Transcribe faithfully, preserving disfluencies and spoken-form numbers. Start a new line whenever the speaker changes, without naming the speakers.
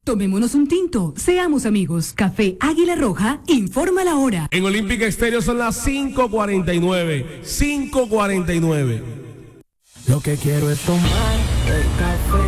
Tomémonos un tinto, seamos amigos. Café Águila Roja, informa la hora.
En Olímpica Estéreo son las cinco cuarenta y nueve. cinco cuarenta y nueve.
Lo que quiero es tomar el café